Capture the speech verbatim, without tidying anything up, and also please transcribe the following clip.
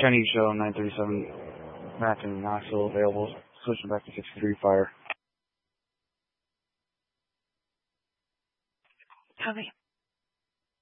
Chinese Show nine thirty-seven, Matthew Knoxville available. Switching back to sixty-three fire. Copy.